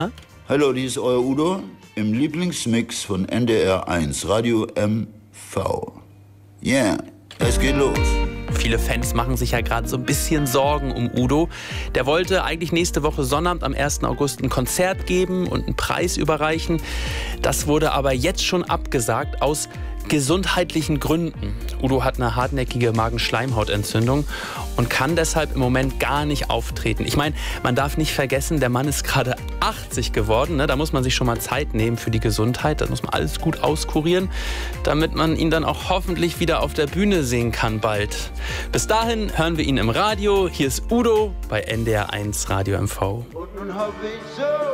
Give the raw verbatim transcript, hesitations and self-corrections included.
Hallo, dies ist euer Udo im Lieblingsmix von N D R eins, Radio M V. Yeah, es geht los. Viele Fans machen sich ja gerade so ein bisschen Sorgen um Udo. Der wollte eigentlich nächste Woche Sonnabend am ersten August ein Konzert geben und einen Preis überreichen. Das wurde aber jetzt schon abgesagt aus gesundheitlichen Gründen. Udo hat eine hartnäckige Magenschleimhautentzündung und kann deshalb im Moment gar nicht auftreten. Ich meine, man darf nicht vergessen, der Mann ist gerade achtzig geworden. Ne? Da muss man sich schon mal Zeit nehmen für die Gesundheit. Da muss man alles gut auskurieren, damit man ihn dann auch hoffentlich wieder auf der Bühne sehen kann bald. Bis dahin hören wir ihn im Radio. Hier ist Udo bei N D R eins Radio M V. Und nun hab ich so